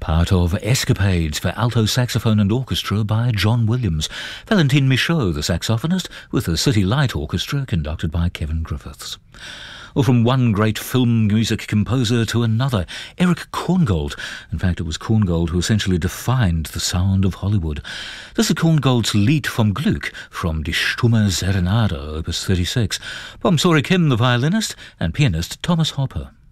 Part of Escapades for alto saxophone and orchestra by John Williams. Valentin Michaud, the saxophonist, with the City Light Orchestra conducted by Kevin Griffiths. Or from one great film music composer to another, Erich Korngold. In fact, it was Korngold who essentially defined the sound of Hollywood. This is Korngold's Lied vom Glück from Die Stumme Serenade, Opus 36. Pom Sori Kim, the violinist, and pianist Thomas Hopper.